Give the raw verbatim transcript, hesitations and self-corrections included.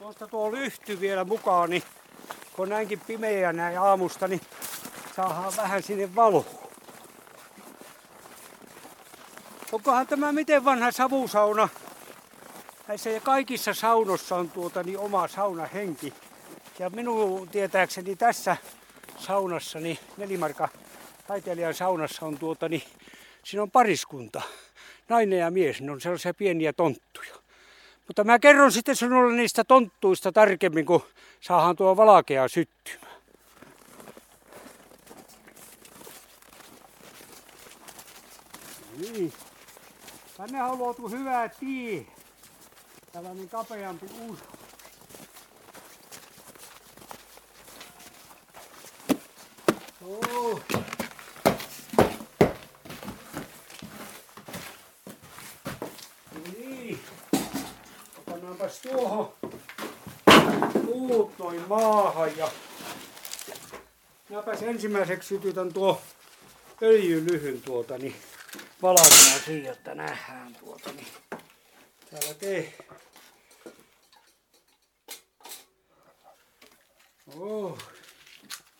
Tuosta tuo lyhty vielä mukaan, niin kun on näinkin pimeä näin aamusta, niin saadaan vähän sinne valoa. Onkohan tämä miten vanha savusauna? Näissä kaikissa saunossa on tuota niin oma saunahenki. Ja minun tietääkseni tässä saunassa, niin Nelimarka taiteilijan saunassa on tuota niin, siinä on pariskunta. Nainen ja mies, ne on sellaisia pieniä tonttuja. Mutta mä kerron sitten sinulle niistä tonttuista tarkemmin, kun saadaan tuo valkea syttymään. Niin. Tänne on luotu hyvä tie. Tällainen kapeampi uusi. Oh. Niin. Pannaanpas tuohon puut noin maahan ja minäpäs ensimmäiseksi sytytän tuo öljylyhyn tuota niin valkeaa siihen, että nähdään tuota niin. Täällä tee.